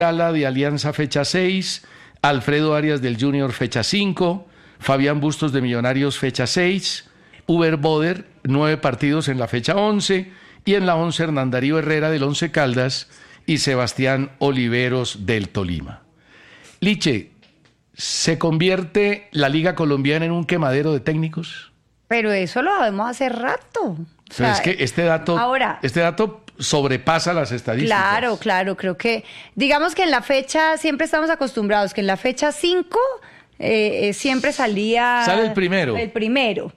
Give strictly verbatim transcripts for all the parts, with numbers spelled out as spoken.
Gala de Alianza fecha seis, Alfredo Arias del Junior fecha cinco, Fabián Bustos de Millonarios fecha seis, Uber Boder, nueve partidos en la fecha once, y en la once Hernán Darío Herrera del Once Caldas y Sebastián Oliveros del Tolima. Liche, ¿se convierte la Liga Colombiana en un quemadero de técnicos? Pero eso lo sabemos hace rato. O Pero sea, es que este dato, ahora, este dato sobrepasa las estadísticas. Claro, claro, creo que, digamos que en la fecha, siempre estamos acostumbrados que en la fecha cinco eh, eh, siempre salía... Sale el primero. El primero.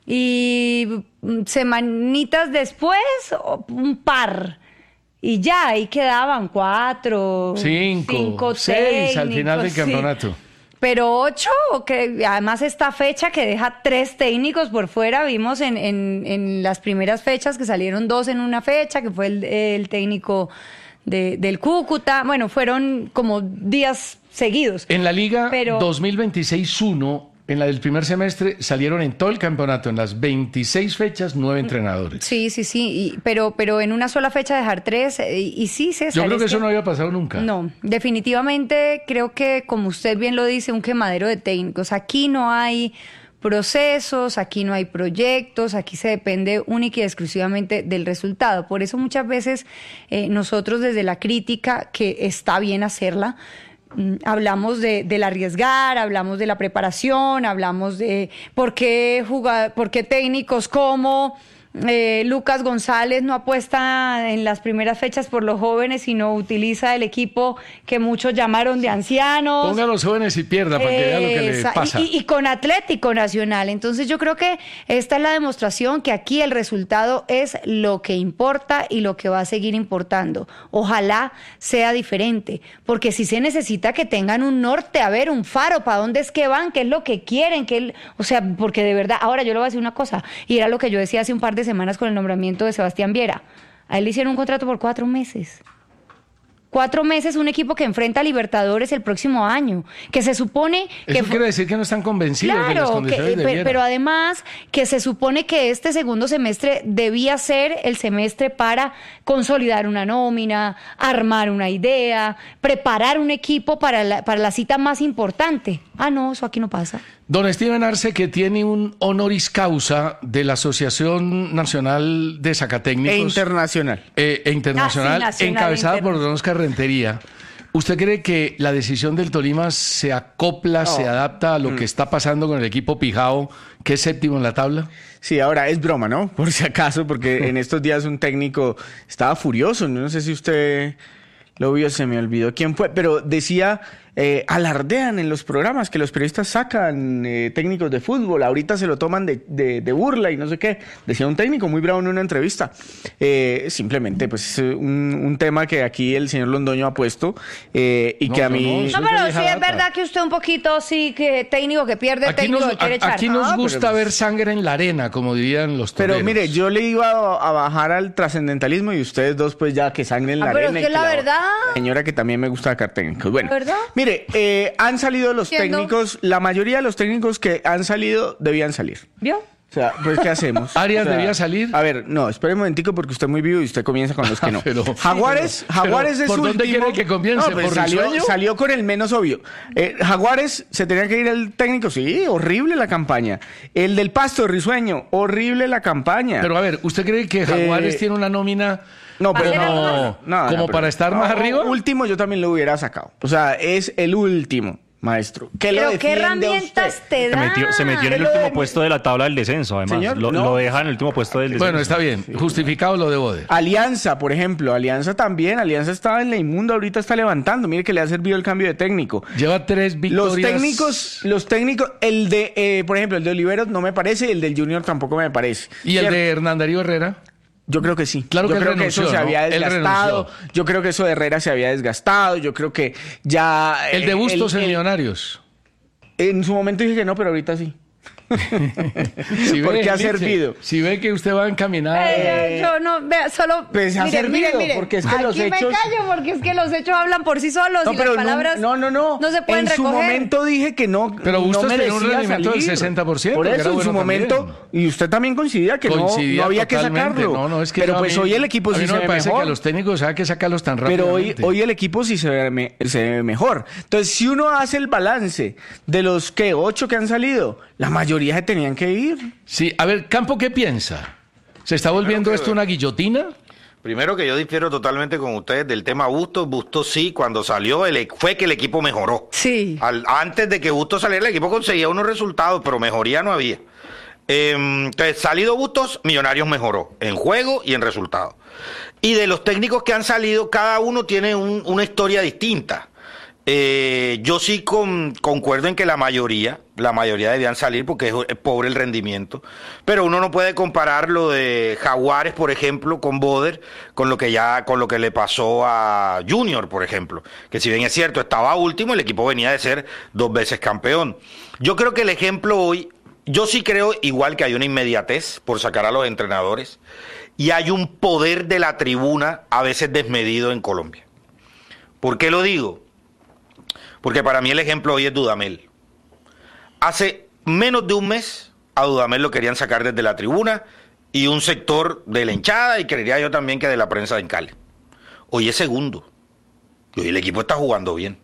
Y semanitas después, un par. Y ya, ahí quedaban cuatro, cinco, cinco seis al final del sí. campeonato. Pero ocho, que además esta fecha que deja tres técnicos por fuera, vimos en, en, en las primeras fechas que salieron dos en una fecha, que fue el, el técnico de, del Cúcuta. Bueno, fueron como días seguidos. En la Liga Pero... dos mil veintiséis uno, en la del primer semestre, salieron en todo el campeonato, en las veintiséis fechas, nueve entrenadores. Sí, sí, sí, y, pero, pero en una sola fecha dejar tres, y, y sí, César. Yo creo que es eso no había pasado nunca. No, definitivamente creo que, como usted bien lo dice, un quemadero de técnicos. Aquí no hay procesos, aquí no hay proyectos, aquí se depende única y exclusivamente del resultado. Por eso muchas veces eh, nosotros desde la crítica, que está bien hacerla, hablamos de, del arriesgar, hablamos de la preparación, hablamos de por qué, jugar, por qué técnicos como eh, Lucas González no apuesta en las primeras fechas por los jóvenes, sino utiliza el equipo que muchos llamaron de ancianos. Ponga a los jóvenes y pierda para que vea lo que le pasa. Y, y, y con Atlético Nacional. Entonces yo creo que esta es la demostración que aquí el resultado es lo que importa y lo que va a seguir importando. Ojalá sea diferente, porque si se necesita que tengan un norte, a ver, un faro, para dónde es que van, qué es lo que quieren, qué, o sea, porque de verdad, ahora yo le voy a decir una cosa, y era lo que yo decía hace un par de semanas con el nombramiento de Sebastián Viera. A él le hicieron un contrato por cuatro meses. Cuatro meses, un equipo que enfrenta a Libertadores el próximo año, que se supone que... Eso quiere decir que no están convencidos claro, de las condiciones que, de Viera. Pero además que se supone que este segundo semestre debía ser el semestre para consolidar una nómina, armar una idea, preparar un equipo para la, para la cita más importante. Ah, no, eso aquí no pasa. Don Steven Arce, que tiene un honoris causa de la Asociación Nacional de Sacatécnicos. E internacional. Eh, e internacional, Ah, sí, nacional, encabezada por internacional. Don Oscar Rentería. ¿Usted cree que la decisión del Tolima se acopla, No. se adapta a lo Mm. que está pasando con el equipo Pijao, que es séptimo en la tabla? Sí, ahora es broma, ¿no? Por si acaso, porque en estos días un técnico estaba furioso. No sé si usted lo vio, se me olvidó quién fue, pero decía, eh, alardean en los programas que los periodistas sacan eh, técnicos de fútbol, ahorita se lo toman de, de, de burla y no sé qué. Decía un técnico muy bravo en una entrevista. Eh, simplemente, pues, un, un tema que aquí el señor Londoño ha puesto eh, y No, que a no, mí... no, No, pero sí vieja es data. verdad que usted un poquito sí, que técnico que pierde, Aquí técnico nos, que quiere a- echar. aquí nos No, gusta pero- ver sangre en la arena, como dirían los toreros. Pero mire, yo le iba a, a bajar al trascendentalismo y ustedes dos pues ya que sangre en la Ah, pero arena. es y que la verdad- Señora que también me gusta sacar técnicos. Bueno, ¿La verdad? mire, eh, han salido los Entiendo. técnicos, la mayoría de los técnicos que han salido debían salir. ¿Vio? O sea, pues ¿qué hacemos? ¿Arias O sea, debía salir? A ver, no, espere un momentico porque usted es muy vivo y usted comienza con los que no. Pero- Jaguares, pero- Jaguares pero es ¿por dónde último. quiere que comience? No, pues ¿Por salió, Risueño? salió con el menos obvio. Eh, Jaguares se tenía que ir el técnico, sí, horrible la campaña. El del Pasto de Risueño, horrible la campaña. Pero a ver, ¿usted cree que Jaguares Eh, tiene una nómina No, pero Para como, ser no, no, como pero- para estar más no, arriba? Último yo también lo hubiera sacado. O sea, es el último, maestro. ¿Qué lo Pero qué defiende a herramientas usted? te Se da. metió, se metió en el Pero último de- puesto de la tabla del descenso, además. Señor, lo, no. lo deja en el último puesto del descenso. Bueno, está bien, justificado lo de Bode. Alianza, por ejemplo, Alianza también. Alianza estaba en la inmunda, ahorita está levantando. Mire que le ha servido el cambio de técnico. Lleva tres victorias. Los técnicos, los técnicos, el de, eh, por ejemplo, el de Oliveros no me parece, el del Junior tampoco me parece. ¿Y el ¿Cierto? de Hernán Darío Herrera? Yo creo que sí. Claro yo que él creo que renunció, eso se ¿no? había Él desgastado. renunció. Yo creo que eso de Herrera se había desgastado. Yo creo que ya. El de eh, Bustos el- en el- Millonarios. En su momento dije que no, pero ahorita sí. Si ¿Por ve, qué ha Liche, servido? Si ve que usted va encaminado. Eh, yo, yo no, vea, solo. Pues ha miren, servido, miren, miren, porque es que aquí los me hechos- callo, porque es que los hechos hablan por sí solos No, y pero las palabras no, no, no, no se pueden en recoger. su momento dije que no, Pero no Bustos tenía un merecía rendimiento del salir. sesenta por ciento, Por que eso, era en su bueno momento, también. y usted también coincidía que no, Coincidía no había que totalmente. sacarlo. No, no, es que pero yo a pues mí- hoy el equipo a mí sí no se me ve parece mejor. que los técnicos hay que sacarlos tan Pero hoy, rápidamente. hoy el equipo sí se ve, me- se ve mejor. Entonces, si uno hace el balance de los que ocho que han salido, la mayoría se tenían que ir. Sí, a ver, Campo, ¿qué piensa? ¿Se está volviendo que- esto una guillotina? Primero que yo difiero totalmente con ustedes del tema Bustos. Bustos sí, cuando salió, el, e- fue que el equipo mejoró. Sí. Al- antes de que Bustos saliera, el equipo conseguía unos resultados, pero mejoría no había. Eh, entonces, salido Bustos, Millonarios mejoró en juego y en resultados. Y de los técnicos que han salido, cada uno tiene un- una historia distinta. Eh, yo sí con- concuerdo en que la mayoría, la mayoría debían salir porque es, es pobre el rendimiento, pero uno no puede comparar lo de Jaguares, por ejemplo, con Boder, con lo que ya, con lo que le pasó a Junior, por ejemplo, que si bien es cierto, estaba último, el equipo venía de ser dos veces campeón. Yo creo que el ejemplo hoy, yo sí creo igual que hay una inmediatez por sacar a los entrenadores y hay un poder de la tribuna a veces desmedido en Colombia. ¿Por qué lo digo? Porque para mí el ejemplo hoy es Dudamel. Hace menos de un mes a Dudamel lo querían sacar desde la tribuna y un sector de la hinchada y creería yo también que de la prensa en Cali. Hoy es segundo. Y hoy el equipo está jugando bien.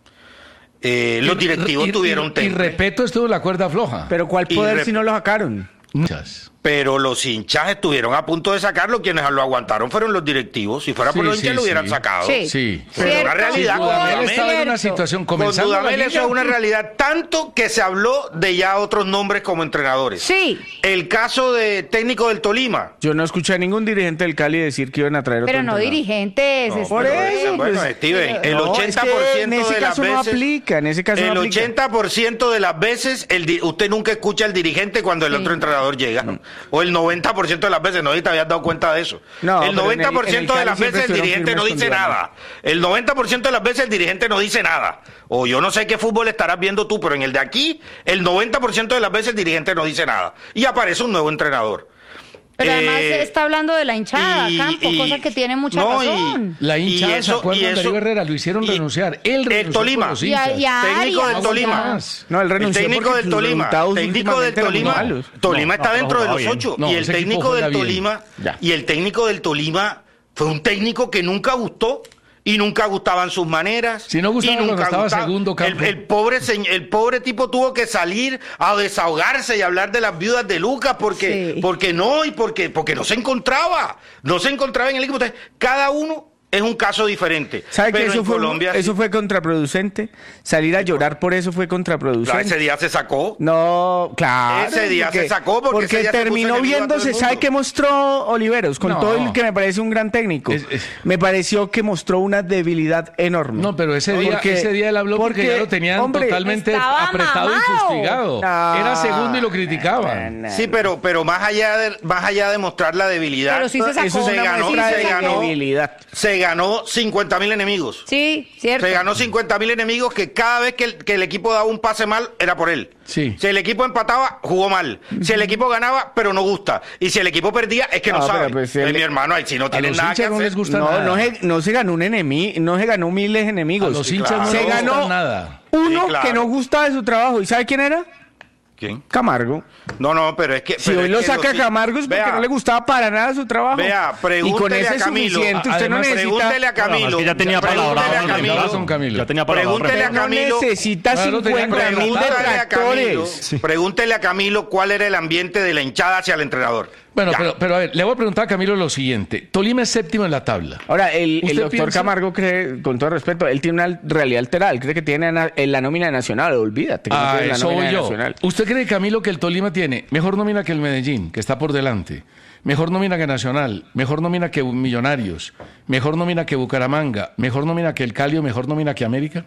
Eh, los directivos Y- y- tuvieron y, y temple, Repeto estuvo la cuerda floja. Pero ¿cuál Y poder rep- si no lo sacaron? Muchas. pero los hinchas estuvieron a punto de sacarlo. Quienes lo aguantaron fueron los directivos. Si fuera por Sí, los hinchas sí, lo hubieran sí. sacado. Sí. Sí. Pero Cierto, una realidad, muy Dudamel Dudamel estaba en una cierto. situación Con comenzando la Dudamel eso liga. es una realidad, tanto que se habló de ya otros nombres como entrenadores. Sí. El caso de técnico del Tolima. Yo no escuché a ningún dirigente del Cali decir que iban a traer otro Pero no entrenador. dirigentes. No, es- por pero eso, bueno, pues, Steven, el no, es que ochenta por ciento en ese de las caso no veces, aplica, en ese caso no el aplica. ochenta por ciento de las veces el di- usted nunca escucha al dirigente cuando el Sí. otro entrenador llega, o el noventa por ciento de las veces, no sé si te habías dado cuenta de eso. No, el pero noventa por ciento en el- en el de las Cali veces el siempre dirigente estuvieron no firmes dice con nada. El noventa por ciento de las veces el dirigente no dice nada. O yo no sé qué fútbol estarás viendo tú, pero en el de aquí, el noventa por ciento de las veces el dirigente no dice nada. Y aparece un nuevo entrenador. Pero además Eh, está hablando de la hinchada, y- Campo, y- cosa que tiene mucha no, y- razón. La Y hinchada, eso- ¿se acuerdan y de eso- Darío Herrera? Lo hicieron y- renunciar. Él el renunció Tolima. por los Y a- hinchas. y a Técnico Arias, del Tolima. más. No, él El renunció técnico porque del sus Tolima, resultados técnico del últimamente eran muy Tolima, malos. Tolima No, está no, dentro de jugaba los bien. ocho No, y el ese equipo técnico juega del bien. Tolima Ya. y el técnico del Tolima fue un técnico que nunca gustó y nunca gustaban sus maneras. Si no gustaba y cuando nunca estaba gustaba. segundo campo. El, el pobre señ- el pobre tipo tuvo que salir a desahogarse y hablar de las viudas de Lucas porque Sí. porque no y porque porque no se encontraba, no se encontraba en el equipo. Entonces, cada uno es un caso diferente. ¿Sabe que Pero eso en fue, Colombia eso sí. fue contraproducente? Salir a llorar por eso fue Claro, contraproducente. ese día se sacó. No, claro. Ese día se sacó porque ese día se puso terminó enemigo a todo viéndose. el ¿Sabe mundo. qué mostró Oliveros? Con No. todo el que me parece un gran técnico. Es- es- Me pareció que mostró una debilidad enorme. No, pero ese día, Porque- ese día él habló porque, porque, ya lo tenían hombre, totalmente estaba apretado mamado. y fustigado. No. Era segundo y lo criticaban. No, no, Sí, pero, pero más allá de, más allá de mostrar la debilidad, Pero sí se sacó. Eso es se una ganó, muestra se de ganó, debilidad. se ganó cincuenta mil enemigos. Sí, cierto. Se ganó cincuenta mil enemigos que cada vez que el, que el equipo daba un pase mal, era por él. Sí. Si el equipo empataba, jugó mal. Si el equipo ganaba, pero no gusta. Y si el equipo perdía, es que no, No, pero sabe. pues, si Eh, el- mi hermano, ahí si no A tienen los nada que hinchas no hacer. les gusta No, nada. no se, no se ganó un enemigo, no se ganó miles de enemigos. A los Sí, hinchas claro. no se les gusta ganó nada. uno Sí, claro. que no gustaba de su trabajo. ¿Y sabe quién era? ¿Quién? Camargo. No, no, pero es que... Si pero hoy es lo que saca los- Camargo es porque Vea, no le gustaba para nada su trabajo. Vea, y con pregúntele ese a Camilo. suficiente, usted no Además, necesita... Pregúntele a No, no, Camilo. es que ya tenía Pregúntele palabra. a Camilo. Razón, Camilo. Ya tenía palabra. Pregúntele a no Camilo. necesita Claro, tenía cincuenta mil contratado. Pregúntale a Camilo, detractores. pregúntele a Camilo cuál era el ambiente de la hinchada hacia el entrenador. Bueno, Ya. pero, pero a ver, le voy a preguntar a Camilo lo siguiente. Tolima es séptimo en la tabla. Ahora, el, el ¿Usted doctor piensa? Camargo cree, con todo respeto, él tiene una realidad alterada. Él cree que tiene na- en la nómina nacional. Olvídate que no Ah, tiene la eso nómina voy yo. nacional. ¿Usted cree, Camilo, que el Tolima tiene mejor nómina que el Medellín, que está por delante? Mejor nómina que Nacional, mejor nómina que Millonarios, mejor nómina que Bucaramanga, mejor nómina que el Cali o mejor nómina que América?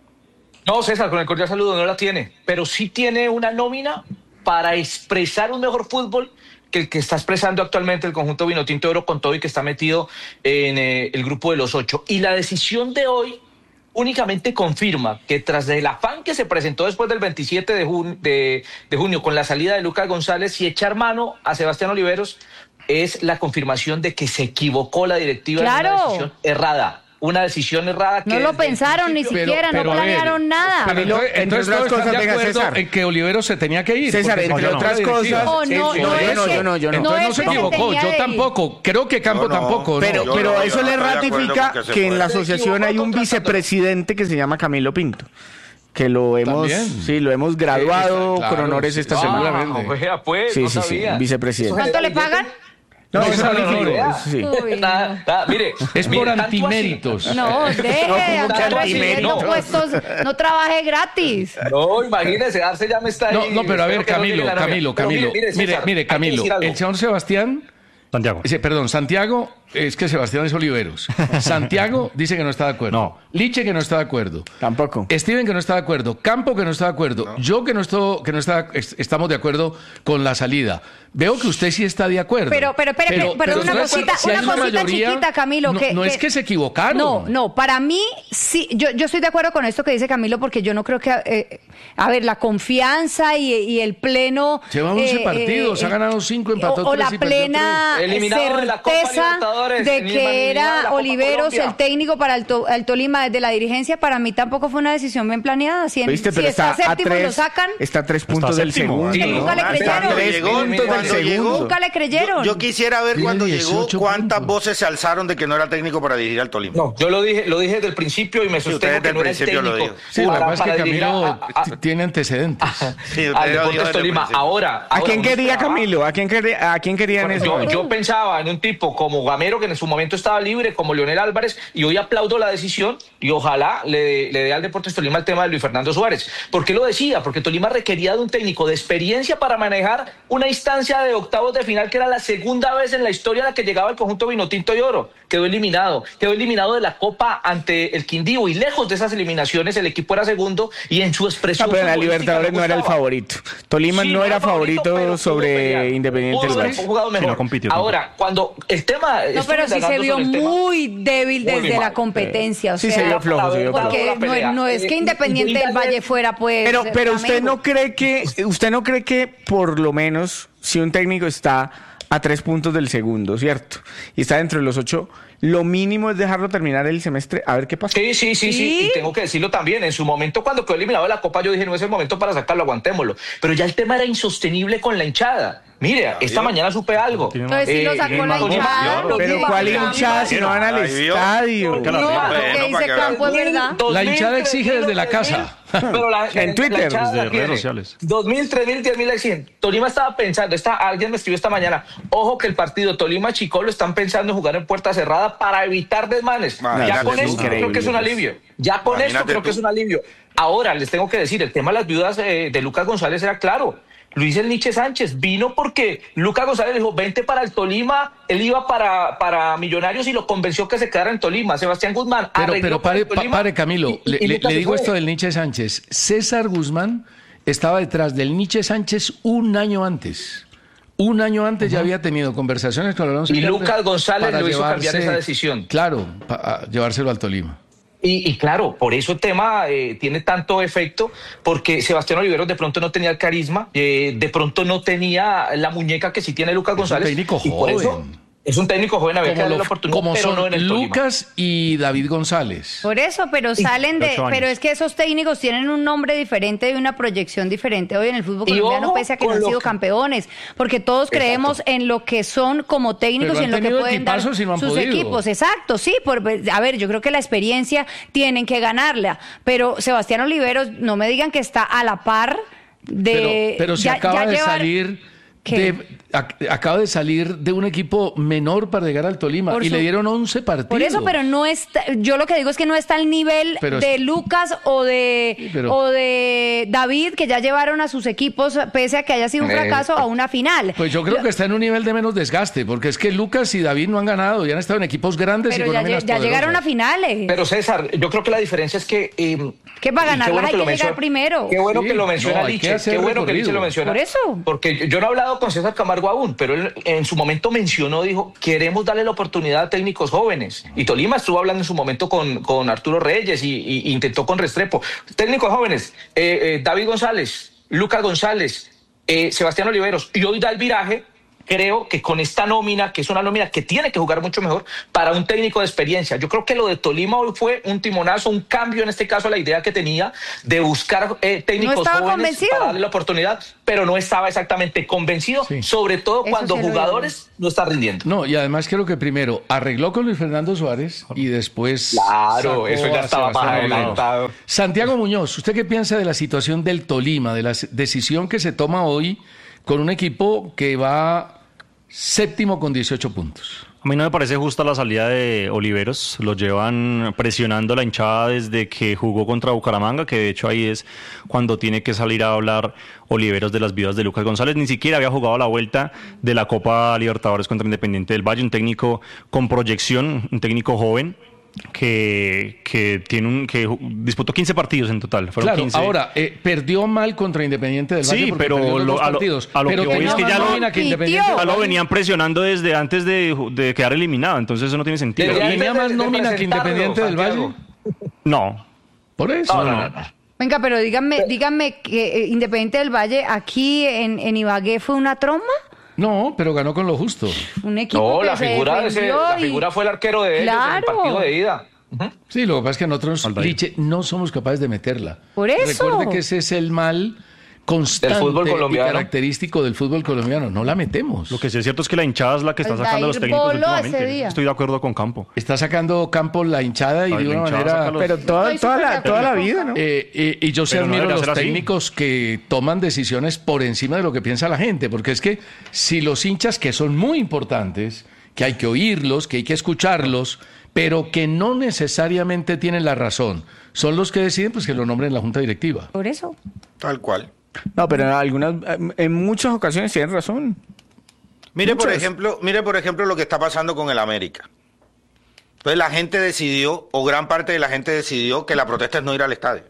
No, César, con el cordial saludo, no la tiene, pero sí tiene una nómina para expresar un mejor fútbol que el que está expresando actualmente el conjunto Vinotinto Oro con todo y que está metido en eh, el grupo de los ocho. Y la decisión de hoy únicamente confirma que tras el afán que se presentó después del veintisiete de junio, de, de junio con la salida de Lucas González y echar mano a Sebastián Oliveros, es la confirmación de que se equivocó la directiva Claro. en una decisión errada. Una decisión errada que No lo desde el pensaron ni principio- siquiera, Pero- no pero a ver, planearon nada. Pero Camilo, entonces, entre entonces otras todos están cosas, de venga, acuerdo César. en que Oliveros se tenía que ir. César, porque entre se otras equivocó la directiva. cosas- No, no, Sí, no, yo es no, que- yo no, yo no. Entonces no es se que equivocó, tenía yo de ir. tampoco. Creo que Campo Yo no. tampoco. Pero, Yo pero no, yo eso no le estoy de acuerdo ratifica con que se que en fue. la Se asociación hay un equivocó vicepresidente que se llama Camilo Pinto, que lo hemos, También. sí, lo hemos graduado Sí, claro, con honores sí, esta sí, semana. seguramente. Ah, oiga, pues, Sí, no sí, sí, sabía. vicepresidente. ¿Cuánto le pagan? No, No, eso eso no no, lo no, digo, no. eso sí. Uy, no. Nada, nada, mire, Es mire, por tanto así- antiméritos. No, deje de como andar que recibiendo antiméritos. puestos, no trabaje gratis. No, imagínese, Arce ya me está ahí. No, no, pero a ver, espero que no llegue Camilo, la novia. Camilo, Pero Camilo. mire, Mire, César, mire, hay que Camilo. decir algo. El señor Sebastián, Santiago. ese, perdón, Santiago, es que Sebastián es Oliveros. Santiago dice que no está de acuerdo. No. Liche que no está de acuerdo. Tampoco. Steven que no está de acuerdo, Campo que no está de acuerdo, yo que no estoy, que no está, es- estamos de acuerdo con la salida. Veo que usted sí está de acuerdo. Pero, pero, pero, pero, pero una entonces, cosita, si hay una cosita mayoría, chiquita, Camilo. No, que, no es que se equivocaron. No, no, para mí sí, yo, yo estoy de acuerdo con esto que dice Camilo, porque yo no creo que, eh, a ver, la confianza y, y el pleno... Lleva once eh, partidos, eh, ha ganado cinco, empató o, o tres la y perdió plena tres. Eliminado de la Copa certeza Libertadores, de eliminado que de la era Copa Oliveros Colombia. el técnico para el, to- el Tolima desde la dirigencia, para mí tampoco fue una decisión bien planeada. Si, en- ¿Viste? si Pero está, está, a séptimo tres, lo sacan, está a tres puntos del séptimo. segundo. Que nunca le ¿no? creyeron. Está a tres Llegó, puntos del cuando llegó, segundo. nunca le creyeron. Yo, yo quisiera ver Tiene cuando llegó dieciocho cuántas puntos. voces se alzaron de que no era técnico para dirigir al Tolima. No, yo lo dije, lo dije desde el principio y me Sí, sostengo usted que desde no el era el principio lo técnico. dijo. Sí, lo que para- pasa es que para dirigir Camilo a- a- t- tiene antecedentes. Sí, usted al lo dijo Deportes desde el Tolima. principio. Ahora, ¿A ahora quién uno quería esperaba- Camilo? ¿A quién quería, a quién quería en ese Yo, momento? yo pensaba en un tipo como Gamero, que en su momento estaba libre, como Leonel Álvarez, y hoy aplaudo la decisión y ojalá le, le dé al Deportes Tolima el tema de Luis Fernando Suárez. ¿Por qué lo decía? Porque Tolima requería de un técnico de experiencia para manejar una instancia de octavos de final, que era la segunda vez en la historia en la que llegaba el conjunto Vinotinto y Oro. Quedó eliminado, quedó eliminado de la Copa ante el Quindío, y lejos de esas eliminaciones el equipo era segundo y en su Ah, expresión pero en la futbolística Libertadores me no era el gustaba. favorito. Tolima Sí, no era favorito pero pudo sobre pelear. Independiente Pudo del haber Valle. jugado mejor. no compitió Ahora, cuando el tema... No, estuve pero sí se indagando vio sobre el tema- muy débil Muy desde mal. la competencia. O Sí, sea, se vio flojo, se vio flojo. porque no, es- no es que Eh, Independiente del Valle fuera, pues. Pero, pero usted Flamengo. no cree que, usted no cree que por lo menos si un técnico está a tres puntos del segundo, ¿cierto? Y está dentro de los ocho, lo mínimo es dejarlo terminar el semestre a ver qué pasa. Sí, sí, sí, sí, ¿Sí? y tengo que decirlo también. En su momento, cuando quedó eliminado de la Copa, yo dije, no es el momento para sacarlo, aguantémoslo. Pero ya el tema era insostenible con la hinchada. Mire, esta mañana supe algo. Entonces sí lo sacó la Tolima- hinchada. Tolima- Pero ¿cuál hinchada si no van al Ahí vio. estadio? No, lo que Bueno, para dice que Campo es vean. verdad. Dos La mil, hinchada tres exige mil, desde la tres mil. casa. Pero la, En la Twitter, hinchada desde la tiene. redes sociales. Dos mil, tres mil, diez mil la exigen. Tolima estaba pensando, está, alguien me escribió esta mañana, ojo que el partido Tolima-Chico lo están pensando en jugar en puerta cerrada para evitar desmanes. Imagínate Ya con tú. esto creo Increíble. que es un alivio. Ya con esto Imagínate creo que tú. es un alivio. Ahora, les tengo que decir, el tema de las viudas eh, de Lucas González era claro. Luis El Nietzsche Sánchez vino porque Lucas González dijo, vente para el Tolima, él iba para, para Millonarios y lo convenció que se quedara en Tolima. Sebastián Guzmán Pero, arregló pero para pare, el Tolima pa- pare, Camilo, y- y le, le- Lucas le se digo fue. esto del Nietzsche Sánchez. César Guzmán estaba detrás del Nietzsche Sánchez un año antes. Un año antes ya había tenido conversaciones con Alonso Y Quinteros Lucas González para lo hizo cambiar llevarse- esa decisión. Claro, para llevárselo al Tolima. Y, y claro, por eso el tema eh, tiene tanto efecto, porque Sebastián Oliveros de pronto no tenía el carisma, eh, de pronto no tenía la muñeca que sí tiene Lucas Es un González. técnico y por eso joven. es un técnico joven, había que Como, darle lo- la oportunidad, como pero son no en el Tolima. Lucas y David González. Por eso, pero salen de, ocho años. pero es que esos técnicos tienen un nombre diferente y una proyección diferente hoy en el fútbol Y colombiano, ojo pese a que no con han lo sido que- campeones, porque todos creemos en lo que son como técnicos Pero y en han lo que tenido pueden dar equipazos y no han sus podido. equipos. Exacto, sí, por, a ver, yo creo que la experiencia tienen que ganarla, pero Sebastián Oliveros, no me digan que está a la par de Pero, pero si ya- acaba ya de llevar- salir ¿Qué? de, ac- acaba de salir de un equipo menor para llegar al Tolima Por y su- le dieron once partidos. Por eso, pero no está, yo lo que digo es que no está al nivel Pero de es- Lucas o de Sí, pero- o de David, que ya llevaron a sus equipos, pese a que haya sido un Eh, fracaso, a una final. Pues yo creo que está en un nivel de menos desgaste, porque es que Lucas y David no han ganado y han estado en equipos grandes y Pero con ya, nóminas ya llegaron a poderosas. finales. Pero César, yo creo que la diferencia es que... eh, Que para y qué ganarlas hay lo que llegar menciona- primero. Qué bueno Sí, que lo menciona no, hay que Liche, hacer qué bueno que recorrido. Liche lo menciona. Por eso. Porque yo, yo no he hablado hablado con César Camargo aún, pero él en su momento mencionó, dijo, queremos darle la oportunidad a técnicos jóvenes. Y Tolima estuvo hablando en su momento con, con Arturo Reyes y, y intentó con Restrepo. Técnicos jóvenes, eh, eh, David González, Lucas González, eh, Sebastián Oliveros, y hoy da el viraje. Creo que con esta nómina, que es una nómina que tiene que jugar mucho mejor para un técnico de experiencia. Yo creo que lo de Tolima hoy fue un timonazo, un cambio en este caso a la idea que tenía de buscar eh, técnicos ¿No estaba jóvenes convencido? para darle la oportunidad, pero no estaba exactamente convencido, Sí. sobre todo Eso cuando sí lo jugadores no están rindiendo. No, y además creo que primero arregló con Luis Fernando Suárez y después... Claro, sacó eso ya a estaba más Sebastián Oliveros. adelantado. Santiago Muñoz, ¿usted qué piensa de la situación del Tolima, de la decisión que se toma hoy con un equipo que va séptimo con dieciocho puntos? A mí no me parece justa la salida de Oliveros. Lo llevan presionando la hinchada desde que jugó contra Bucaramanga, que de hecho ahí es cuando tiene que salir a hablar Oliveros de las vidas de Lucas González. Ni siquiera había jugado la vuelta de la Copa Libertadores contra Independiente del Valle. Un técnico con proyección, un técnico joven que, que tiene un que disputó quince partidos en total. Fueron Claro, quince. ahora, eh, perdió mal contra Independiente del Valle Sí, porque pero perdió los lo- dos a lo- partidos. a lo pero que voy tenía es que más ya lo- nómina que Y, Independiente tío, del Ya lo Valle. venían presionando desde antes de, de quedar eliminado, entonces eso no tiene sentido. Desde Tenía antes más de- de nómina que presentarlo, Independiente del Santiago. Valle. No. Por eso. No, no, no, no. Venga, pero díganme, díganme que eh, Independiente del Valle aquí en, en Ibagué fue una tromba. No, pero ganó con lo justo. Un equipo No, que la se figura, de ese- defendió la y- figura fue el arquero de ellos en el Claro. partido de ida. Ujú. Sí, lo que pasa es que nosotros, Aldair. Liche, no somos capaces de meterla. Por eso. Recuerde que ese es el mal constante Del fútbol y colombiano. característico del fútbol colombiano. No la metemos. Lo que sí es cierto es que la hinchada es la que está Aldair sacando a los técnicos voló ese últimamente. día. Estoy de acuerdo con Campo. Está sacando campo la hinchada y Ay, de la una hinchada manera... saca los- Pero toda, Estoy toda, súper de la, toda la acuerdo. vida, ¿no? Eh, eh, y yo sí Pero no admiro a debería los ser así. técnicos que toman decisiones por encima de lo que piensa la gente, porque es que si los hinchas, que son muy importantes, que hay que oírlos, que hay que escucharlos, pero que no necesariamente tienen la razón, son los que deciden, pues que lo nombren la junta directiva. Por eso. Tal cual. No, pero en algunas, en muchas ocasiones tienen razón. Mire por Muchas. ejemplo, mire por ejemplo lo que está pasando con el América. Entonces la gente decidió, o gran parte de la gente decidió, que la protesta es no ir al estadio.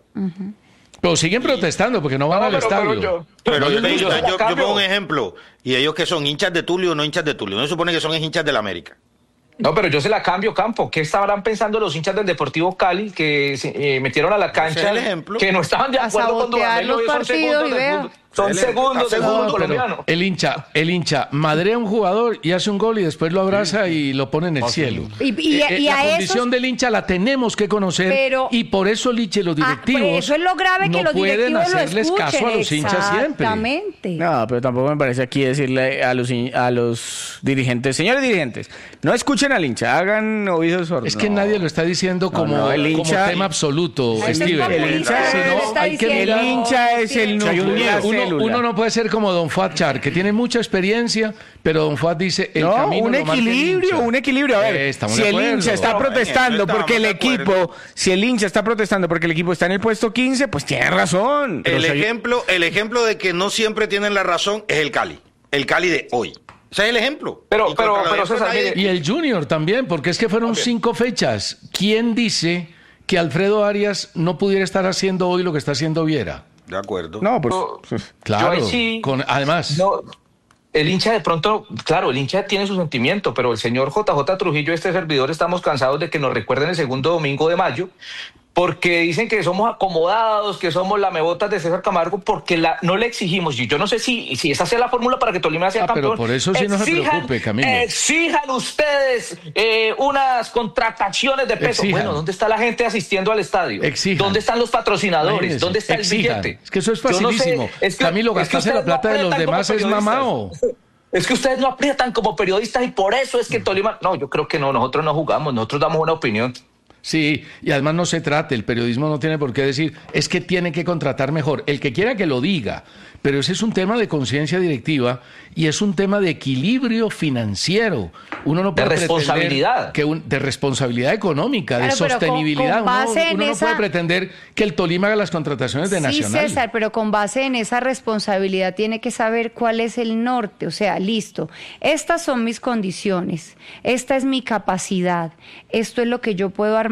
Pero siguen protestando porque no van No, al pero- estadio. pero yo- Pero No, yo, yo- te- yo- yo- yo- yo cambio. pongo un ejemplo. Y ellos que son hinchas de Tulio o no hinchas de Tulio. No se supone que son hinchas del América. No, pero yo se la cambio, Campo. ¿Qué estarán pensando los hinchas del Deportivo Cali que se eh, metieron a la cancha? Ese es el ejemplo. Que no estaban de A acuerdo con sabotear Dudamel, los y son partidos segundos y del vea. fútbol. Son Él- segundos está del segundo, fútbol Pero colombiano. el hincha, el hincha madrea a un jugador y hace un gol y después lo abraza y lo pone en el cielo. Y- y- Eh, eh, y la a condición esos- del hincha la tenemos que conocer Pero- y por eso, Liche, los Ah, directivos por eso es lo grave que no los pueden directivos lo hacerles escuchen. caso a los hinchas siempre. Exactamente. No, pero tampoco me parece aquí decirle a los, hin- a los dirigentes, señores dirigentes, no escuchen al hincha, hagan oídos sordos. Es que No. nadie lo está diciendo como, no, el como hincha- tema absoluto, Eso es Steven. populista, El hincha lo es- está hay que diciendo. El hincha es el Si hay un núcleo de la uno, célula. uno no puede ser como Don Fuad Char, que tiene mucha experiencia, pero Don Fuad dice el No, camino un lo marca el equilibrio, hincha. un equilibrio. A ver, Eh, estamos si de el acuerdo. hincha está No, en protestando eso porque el estamos de acuerdo. equipo, si el hincha está protestando porque el equipo está en el puesto quince, pues tiene razón. El si hay- ejemplo, el ejemplo de que no siempre tienen la razón es el Cali. El Cali de hoy. Ese es el ejemplo. Pero- Y pero- contra la pero, defensa César, nadie- mire- Y el Junior también, porque es que fueron cinco fechas. ¿Quién dice que Alfredo Arias no pudiera estar haciendo hoy lo que está haciendo Viera? De acuerdo. No, pues, Yo- Claro, ahí sí- con, además, No, el hincha de pronto, claro, el hincha tiene su sentimiento, pero el señor J J Trujillo, este servidor, estamos cansados de que nos recuerden el segundo domingo de mayo, porque dicen que somos acomodados, que somos lamebotas de César Camargo, porque la, no le exigimos, y yo no sé si, si esa sea la fórmula para que Tolima sea Ah, pero campeón. por eso sí no se preocupe, Camilo. Exijan ustedes eh, unas contrataciones de peso. Exijan. Bueno, ¿dónde está la gente asistiendo al estadio? Exijan. ¿Dónde están los patrocinadores? imagínese, ¿Dónde está el exijan. billete? Es que eso es Yo no sé, facilísimo. es que- Camilo, es que gastarse la ustedes no plata de los aprietan como demás es periodistas. mamao. Es que ustedes no aprietan como periodistas y por eso es que Tolima... No, yo creo que no, nosotros no jugamos, nosotros damos una opinión. Sí, y además no se trate, el periodismo no tiene por qué decir, es que tiene que contratar mejor. El que quiera que lo diga, pero ese es un tema de conciencia directiva y es un tema de equilibrio financiero. Uno no De puede responsabilidad. pretender que un- de responsabilidad económica, Claro, de pero con- sostenibilidad. con base uno en uno no esa- puede pretender que el Tolima haga las contrataciones de Sí, Nacional. César, pero con base en esa responsabilidad tiene que saber cuál es el norte. O sea, listo, estas son mis condiciones, esta es mi capacidad, esto es lo que yo puedo armar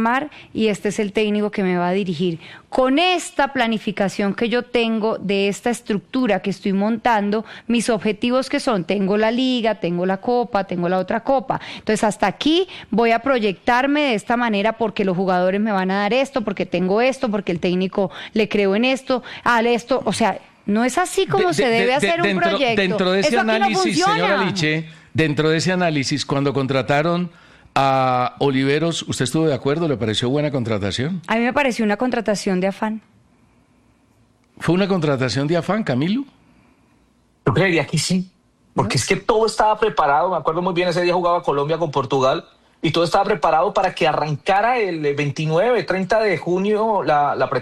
llamar y este es el técnico que me va a dirigir. Con esta planificación que yo tengo de esta estructura que estoy montando, mis objetivos que son, tengo la liga, tengo la copa, tengo la otra copa. Entonces hasta aquí voy a proyectarme de esta manera porque los jugadores me van a dar esto, porque tengo esto, porque el técnico le creo en esto, al esto, o sea, no es así como De- se de- debe de- hacer dentro, un proyecto. Dentro de ese Eso aquí no análisis, funciona. señora Liche, dentro de ese análisis, cuando contrataron a Oliveros, ¿usted estuvo de acuerdo? ¿Le pareció buena contratación? A mí me pareció una contratación de afán. ¿Fue una contratación de afán, Camilo? Yo creería que sí, porque es que todo estaba preparado. Me acuerdo muy bien, ese día jugaba Colombia con Portugal y todo estaba preparado para que arrancara el veintinueve, treinta de junio la, la